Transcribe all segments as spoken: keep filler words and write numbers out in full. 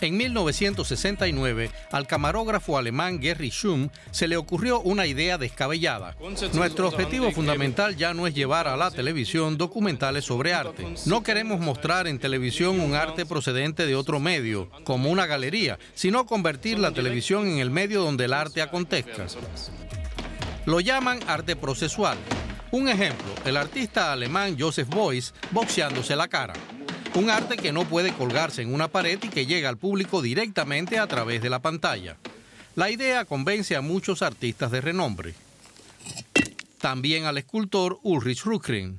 En mil novecientos sesenta y nueve, al camarógrafo alemán Gerry Schum se le ocurrió una idea descabellada. Nuestro objetivo fundamental ya no es llevar a la televisión documentales sobre arte. No queremos mostrar en televisión un arte procedente de otro medio, como una galería, sino convertir la televisión en el medio donde el arte acontezca. Lo llaman arte procesual. Un ejemplo, el artista alemán Joseph Beuys boxeándose la cara. Un arte que no puede colgarse en una pared y que llega al público directamente a través de la pantalla. La idea convence a muchos artistas de renombre. También al escultor Ulrich Rückgring.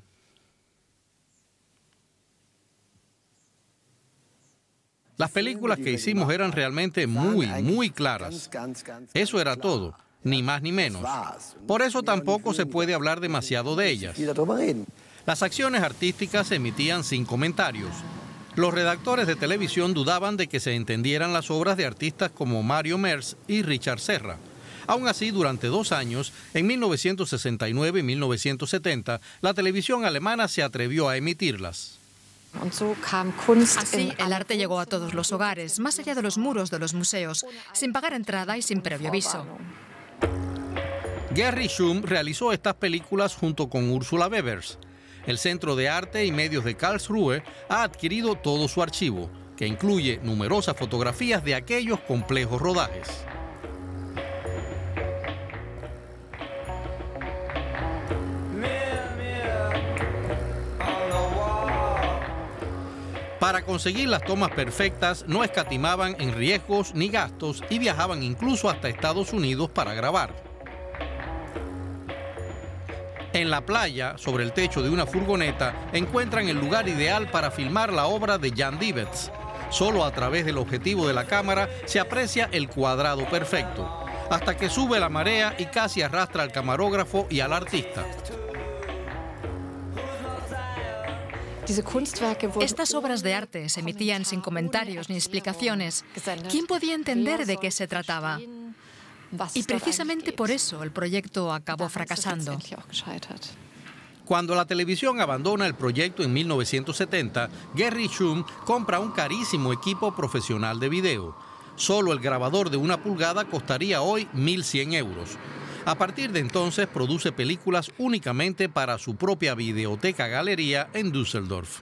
Las películas que hicimos eran realmente muy, muy claras. Eso era todo, ni más ni menos. Por eso tampoco se puede hablar demasiado de ellas. Las acciones artísticas se emitían sin comentarios. Los redactores de televisión dudaban de que se entendieran las obras de artistas como Mario Merz y Richard Serra. Aún así, durante dos años, en mil novecientos sesenta y nueve y mil novecientos setenta, la televisión alemana se atrevió a emitirlas. Así, el arte llegó a todos los hogares, más allá de los muros de los museos, sin pagar entrada y sin previo aviso. Gerry Schum realizó estas películas junto con Ursula Webers. El Centro de Arte y Medios de Karlsruhe ha adquirido todo su archivo, que incluye numerosas fotografías de aquellos complejos rodajes. Para conseguir las tomas perfectas no escatimaban en riesgos ni gastos y viajaban incluso hasta Estados Unidos para grabar. En la playa, sobre el techo de una furgoneta, encuentran el lugar ideal para filmar la obra de Jan Divetz. Solo a través del objetivo de la cámara se aprecia el cuadrado perfecto, hasta que sube la marea y casi arrastra al camarógrafo y al artista. Estas obras de arte se emitían sin comentarios ni explicaciones. ¿Quién podía entender de qué se trataba? Y precisamente por eso el proyecto acabó fracasando. Cuando la televisión abandona el proyecto en mil novecientos setenta, Gerry Schum compra un carísimo equipo profesional de video. Solo el grabador de una pulgada costaría hoy mil cien euros. A partir de entonces produce películas únicamente para su propia videoteca galería en Düsseldorf.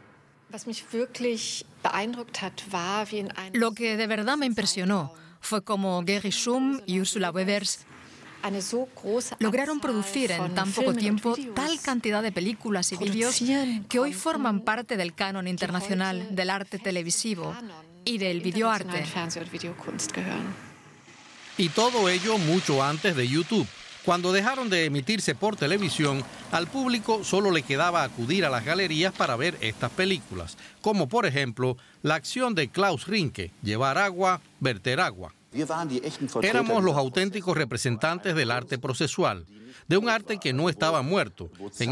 Lo que de verdad me impresionó fue como Gerry Schum y Ursula Webers lograron producir en tan poco tiempo tal cantidad de películas y vídeos que hoy forman parte del canon internacional del arte televisivo y del videoarte. Y todo ello mucho antes de YouTube. Cuando dejaron de emitirse por televisión, al público solo le quedaba acudir a las galerías para ver estas películas, como por ejemplo la acción de Klaus Rinke, llevar agua, verter agua. Éramos los auténticos representantes del arte procesual, de un arte que no estaba muerto. En